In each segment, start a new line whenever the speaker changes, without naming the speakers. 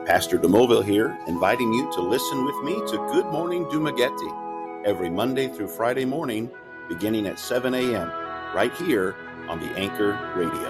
Pastor DeMoville here, inviting you to listen with me to Good Morning Dumaguete every Monday through Friday morning, beginning at 7 a.m., right here on the Anchor Radio.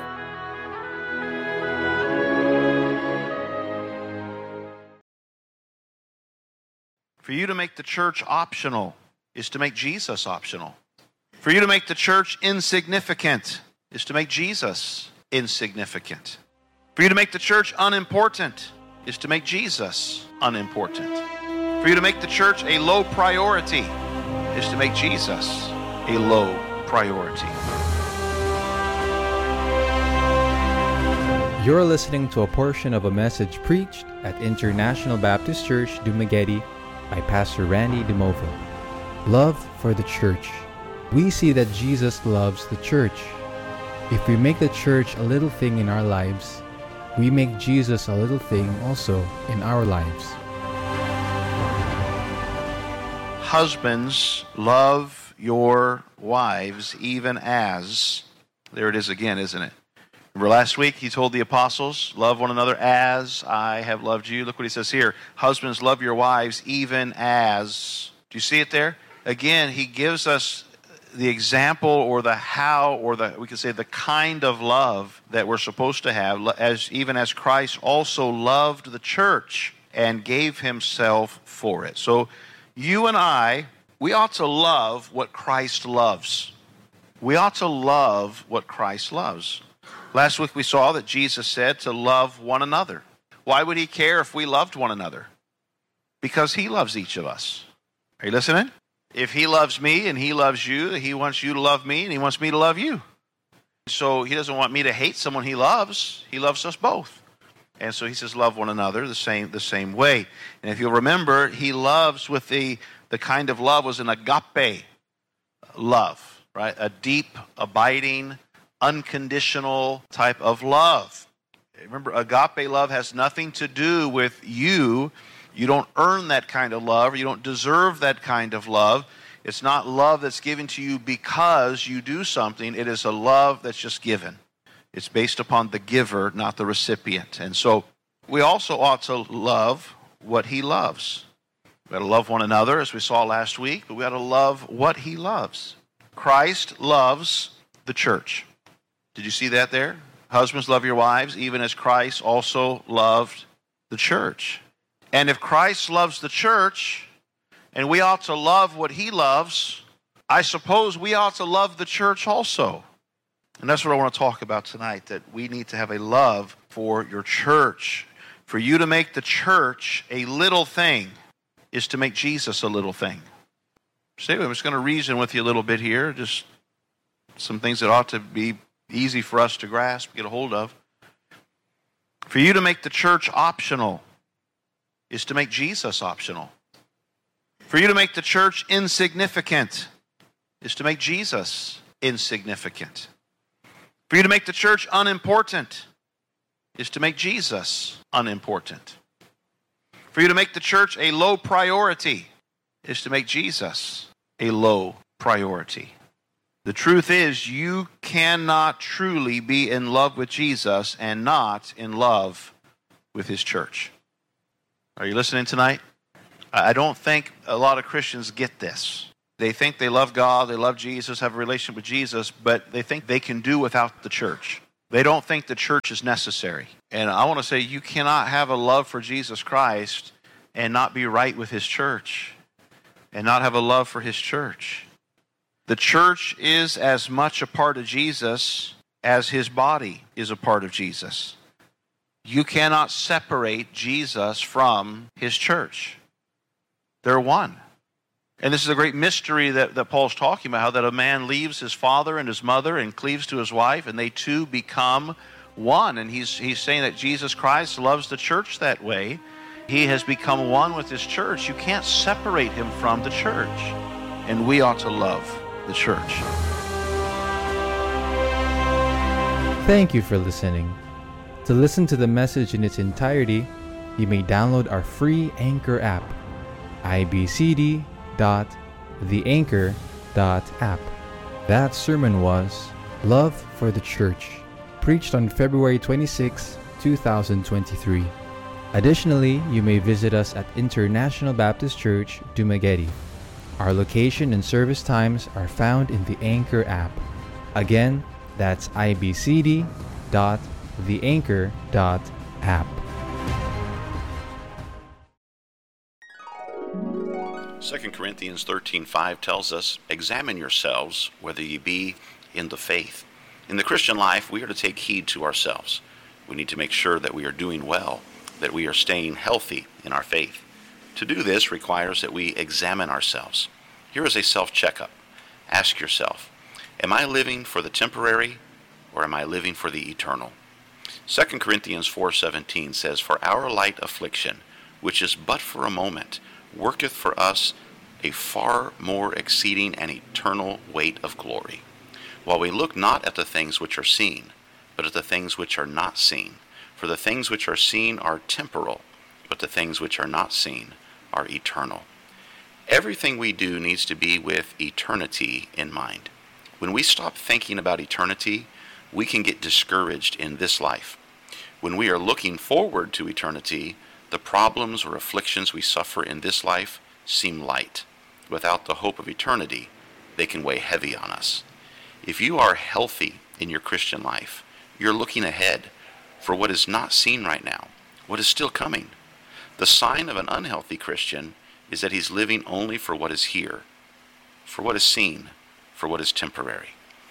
For you to make the church optional is to make Jesus optional. For you to make the church insignificant is to make Jesus insignificant. For you to make the church unimportant is to make Jesus unimportant. For you to make the church a low priority is to make Jesus a low priority.
You're listening to a portion of a message preached at International Baptist Church, Dumaguete by Pastor Randy DeMoville. Love for the church. We see that Jesus loves the church. If we make the church a little thing in our lives, we make Jesus a little thing also in our lives.
Husbands, love your wives even as, there it is again, isn't it? Remember last week he told the apostles, love one another as I have loved you. Look what he says here. Husbands, love your wives even as. Do you see it there? Again, he gives us the example or the how or the, we could say the kind of love that we're supposed to have, even as Christ also loved the church and gave himself for it. So you and I, we ought to love what Christ loves. We ought to love what Christ loves. Last week we saw that Jesus said to love one another. Why would he care if we loved one another? Because he loves each of us. Are you listening? If he loves me and he loves you, he wants you to love me and he wants me to love you. So he doesn't want me to hate someone he loves. He loves us both. And so he says love one another the same way. And if you'll remember, he loves with the kind of love was an agape love, right? A deep, abiding, unconditional type of love. Remember, agape love has nothing to do with you. You don't earn that kind of love, or you don't deserve that kind of love. It's not love that's given to you because you do something. It is a love that's just given. It's based upon the giver, not the recipient. And so we also ought to love what he loves. We ought to love one another, as we saw last week, but we ought to love what he loves. Christ loves the church. Did you see that there? Husbands, love your wives, even as Christ also loved the church. And if Christ loves the church, and we ought to love what he loves, I suppose we ought to love the church also. And that's what I want to talk about tonight, that we need to have a love for your church. For you to make the church a little thing is to make Jesus a little thing. So anyway, I'm just going to reason with you a little bit here, just some things that ought to be easy for us to grasp, get a hold of. For you to make the church optional is to make Jesus optional. For you to make the church insignificant is to make Jesus insignificant. For you to make the church unimportant is to make Jesus unimportant. For you to make the church a low priority is to make Jesus a low priority. The truth is, you cannot truly be in love with Jesus and not in love with his church. Are you listening tonight? I don't think a lot of Christians get this. They think they love God, they love Jesus, have a relationship with Jesus, but they think they can do without the church. They don't think the church is necessary. And I want to say you cannot have a love for Jesus Christ and not be right with his church and not have a love for his church. The church is as much a part of Jesus as his body is a part of Jesus. You cannot separate Jesus from his church. They're one. And this is a great mystery that Paul's talking about, how that a man leaves his father and his mother and cleaves to his wife, and they two become one. And he's saying that Jesus Christ loves the church that way. He has become one with his church. You can't separate him from the church. And we ought to love the church.
Thank you for listening. To listen to the message in its entirety, you may download our free Anchor app, ibcd.theanchor.app. That sermon was Love for the Church, preached on February 26, 2023. Additionally, you may visit us at International Baptist Church, Dumaguete. Our location and service times are found in the Anchor app. Again, that's ibcd.theanchor.app.
2 Corinthians 13:5 tells us, "Examine yourselves whether ye be in the faith." In the Christian life, we are to take heed to ourselves. We need to make sure that we are doing well, that we are staying healthy in our faith. To do this requires that we examine ourselves. Here is a self-checkup. Ask yourself, am I living for the temporary or am I living for the eternal? 2 Corinthians 4:17 says, "For our light affliction, which is but for a moment, worketh for us a far more exceeding and eternal weight of glory. While we look not at the things which are seen, but at the things which are not seen. For the things which are seen are temporal, but the things which are not seen are eternal." Everything we do needs to be with eternity in mind. When we stop thinking about eternity, we can get discouraged in this life. When we are looking forward to eternity, the problems or afflictions we suffer in this life seem light. Without the hope of eternity, they can weigh heavy on us. If you are healthy in your Christian life, you're looking ahead for what is not seen right now, what is still coming. The sign of an unhealthy Christian is that he's living only for what is here, for what is seen, for what is temporary.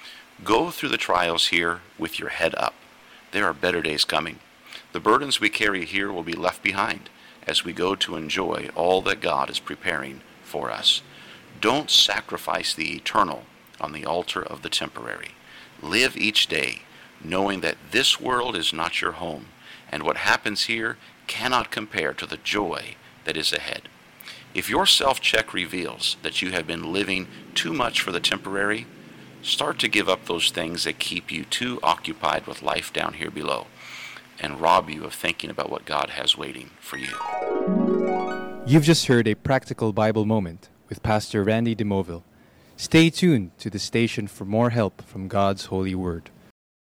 Go through the trials here with your head up. There are better days coming. The burdens we carry here will be left behind as we go to enjoy all that God is preparing for us. Don't sacrifice the eternal on the altar of the temporary. Live each day knowing that this world is not your home, and what happens here cannot compare to the joy that is ahead. If your self-check reveals that you have been living too much for the temporary, start to give up those things that keep you too occupied with life down here below and rob you of thinking about what God has waiting for you.
You've just heard a practical Bible moment with Pastor Randy DeMoville. Stay tuned to the station for more help from God's holy word.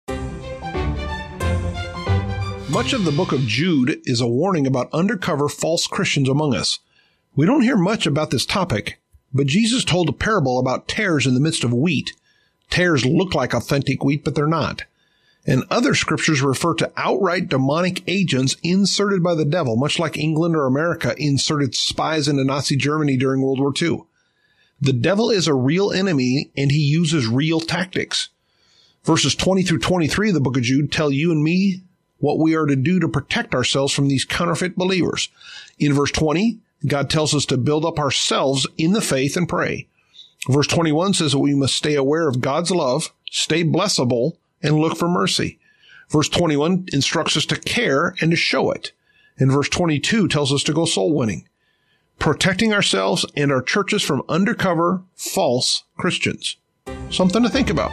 Much of the book of Jude is a warning about undercover false Christians among us. We don't hear much about this topic, but Jesus told a parable about tares in the midst of wheat. Tares look like authentic wheat, but they're not. And other scriptures refer to outright demonic agents inserted by the devil, much like England or America inserted spies into Nazi Germany during World War II. The devil is a real enemy, and he uses real tactics. Verses 20 through 23 of the book of Jude tell you and me what we are to do to protect ourselves from these counterfeit believers. In verse 20, God tells us to build up ourselves in the faith and pray. Verse 21 says that we must stay aware of God's love, stay blessable, and look for mercy. Verse 21 instructs us to care and to show it. And verse 22 tells us to go soul winning, protecting ourselves and our churches from undercover false Christians. Something to think about.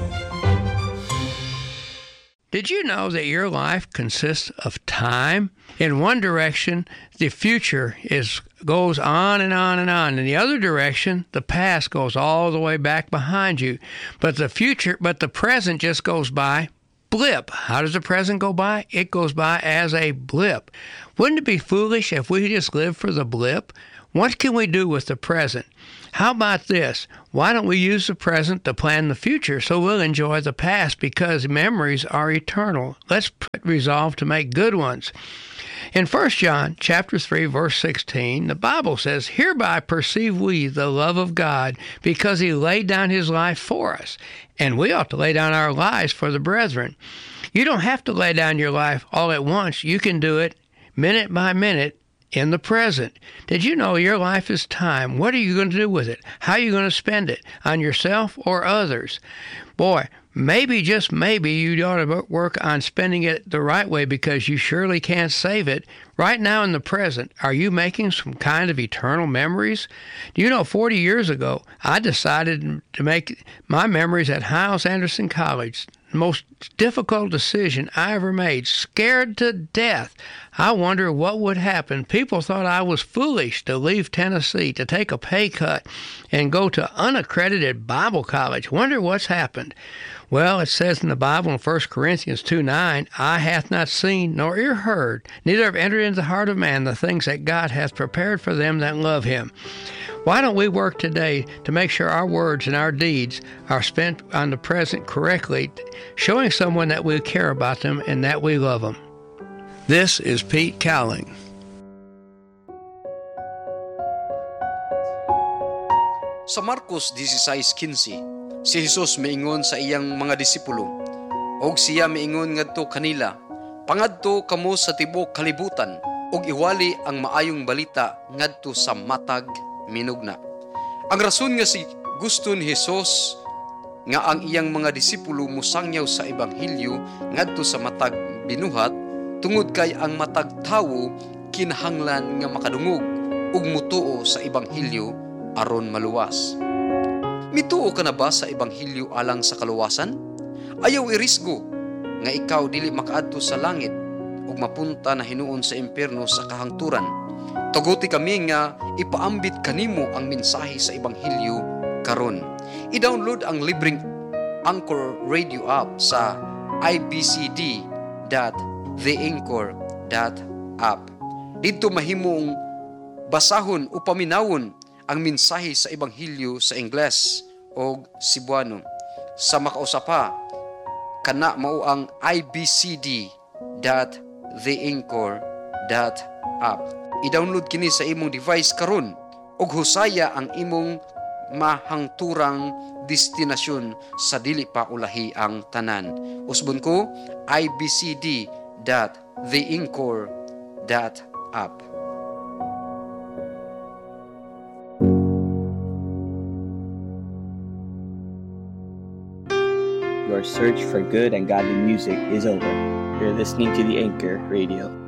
Did you know that your life consists of time? In one direction, the future goes on and on and on. In the other direction, the past goes all the way back behind you. But the present just goes by blip. How does the present go by? It goes by as a blip. Wouldn't it be foolish if we just lived for the blip? What can we do with the present? How about this? Why don't we use the present to plan the future so we'll enjoy the past, because memories are eternal? Let's resolve to make good ones. In 1 John chapter 3, verse 16, the Bible says, "Hereby perceive we the love of God, because he laid down his life for us." And we ought to lay down our lives for the brethren. You don't have to lay down your life all at once. You can do it minute by minute in the present. Did you know your life is time? What are you going to do with it? How are you going to spend it? On yourself or others? Boy, maybe, just maybe, you ought to work on spending it the right way, because you surely can't save it. Right now in the present, are you making some kind of eternal memories? Do you know, 40 years ago, I decided to make my memories at Hyles-Anderson College. The most difficult decision I ever made. Scared to death. I wonder what would happen. People thought I was foolish to leave Tennessee, to take a pay cut and go to unaccredited Bible college. Wonder what's happened. Well, it says in the Bible in 1 Corinthians 2:9, "Eye hath not seen, nor ear heard, neither have entered into the heart of man the things that God hath prepared for them that love him." Why don't we work today to make sure our words and our deeds are spent on the present correctly, showing someone that we care about them and that we love them? This is Pete Cowling.
Sa Marcos 16:15, si Jesus miingon sa iyang mga disipulo, og siya miingon ngadto kanila, "Pangadto kamo sa tibuok kalibutan, og iwali ang maayong balita ngadto sa matag minugna." Ang rason nga si gusto ni Jesus nga ang iyang mga disipulo musangyaw sa ebanghelyo ngadto sa matag binuhat, tungod kay ang matag tawo kinahanglan nga makadungog ug mutuo sa ebanghelyo aron maluwas. Mituo ka na ba sa ebanghelyo alang sa kaluwasan? Ayaw irisgo nga ikaw dili makaadto sa langit ug mapunta na hinuon sa impierno sa kahangturan. Tuguti kami nga ipaambit kanimo ang mensahe sa ebanghelyo karon. I-download ang libreng Anchor Radio app sa ibcd.theanchor.app. Dito mahimong basahon o paminawon ang mensahe sa ebanghelyo sa Ingles o Cebuano. Sa makausapa, kana mao ang ibcd.theanchor.app. I-download kini sa imong device karon ug husaya ang imong mahangturang destinasyon sa dili pa ulahi ang tanan. Usbon ko, ibcd.theanchor.app.
Your search for good and godly music is over. You're listening to the Anchor Radio.